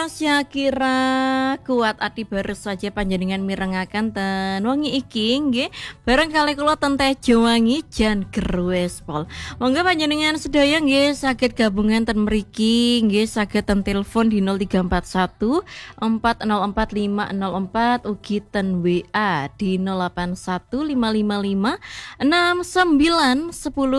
Syakira kuat ati baru saja panjenengan mirengaken ten wengi iki nggih bareng kali kula ten Tejo Wangi jan gerwes pol. Monggo panjenengan sedaya nggih saged gabungan ten mriki nggih saged ten telepon di 0341 404504 ugi ten WA di 081555 6910